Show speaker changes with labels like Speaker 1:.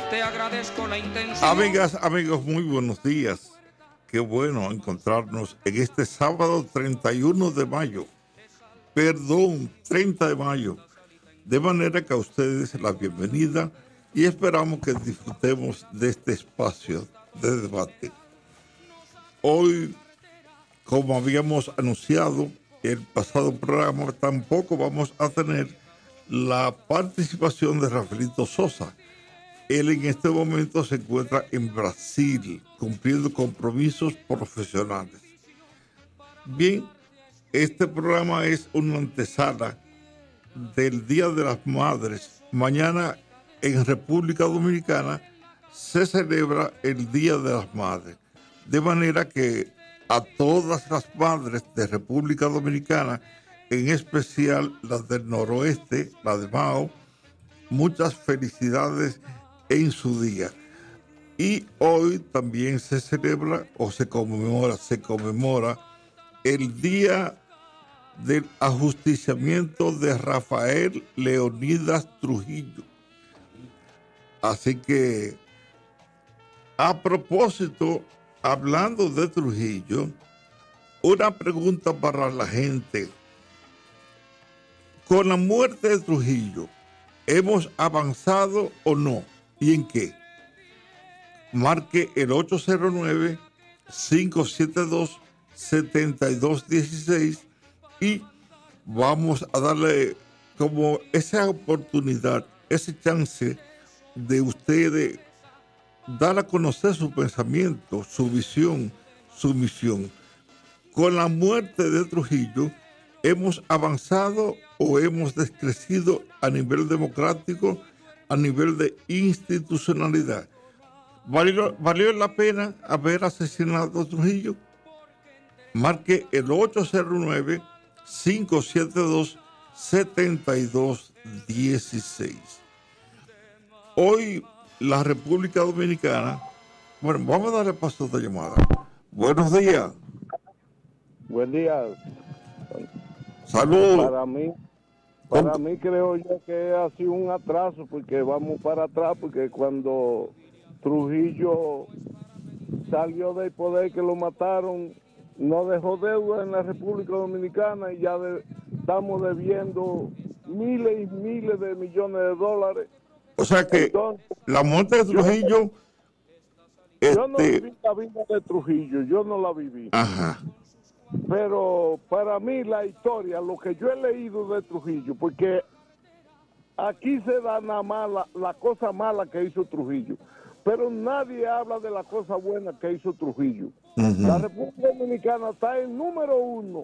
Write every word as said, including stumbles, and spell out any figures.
Speaker 1: Te agradezco la intención.
Speaker 2: Amigas, amigos, muy buenos días. Qué bueno encontrarnos en este sábado treinta y uno de mayo. Perdón, treinta de mayo. De manera que a ustedes la bienvenida y esperamos que disfrutemos de este espacio de debate. Hoy, como habíamos anunciado en el pasado programa, tampoco vamos a tener la participación de Rafaelito Sosa. Él en este momento se encuentra en Brasil cumpliendo compromisos profesionales. Bien, este programa es una antesala del Día de las Madres. Mañana en República Dominicana se celebra el Día de las Madres. De manera que a todas las madres de República Dominicana, en especial las del noroeste, la de Mao, muchas felicidades en su día. Y hoy también se celebra o se conmemora, se conmemora el Día del Ajusticiamiento de Rafael Leonidas Trujillo. Así que, a propósito, hablando de Trujillo, una pregunta para la gente. Con la muerte de Trujillo, ¿hemos avanzado o no? ¿Y en qué? Marque el ocho cero nueve, cinco siete dos, siete dos uno seis y vamos a darle como esa oportunidad, ese chance de ustedes dar a conocer su pensamiento, su visión, su misión. Con la muerte de Trujillo, ¿hemos avanzado o hemos decrecido a nivel democrático, a nivel de institucionalidad? ¿Valió, ¿Valió la pena haber asesinado a Trujillo? Marque el ocho cero nueve, cinco siete dos, siete dos uno seis. Hoy la República Dominicana, bueno, vamos a darle paso a esta llamada. Buenos días.
Speaker 3: Buen día.
Speaker 2: Saludos.
Speaker 3: Para mí, para mí creo yo que ha sido un atraso porque vamos para atrás, porque cuando Trujillo salió del poder que lo mataron, no dejó deuda en la República Dominicana y ya de, estamos debiendo miles y miles de millones de dólares.
Speaker 2: O sea que Entonces, la muerte de Trujillo...
Speaker 3: Yo, este... yo no viví la vida de Trujillo, yo no la viví.
Speaker 2: Ajá.
Speaker 3: Pero para mí la historia, lo que yo he leído de Trujillo, porque aquí se da nada más la, la cosa mala que hizo Trujillo, pero nadie habla de la cosa buena que hizo Trujillo. Uh-huh. La República Dominicana está en número uno